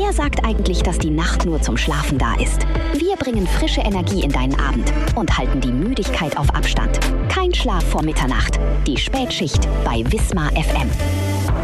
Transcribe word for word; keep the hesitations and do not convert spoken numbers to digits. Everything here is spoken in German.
Wer sagt eigentlich, dass die Nacht nur zum Schlafen da ist? Wir bringen frische Energie in deinen Abend und halten die Müdigkeit auf Abstand. Kein Schlaf vor Mitternacht. Die Spätschicht bei Wismar F M.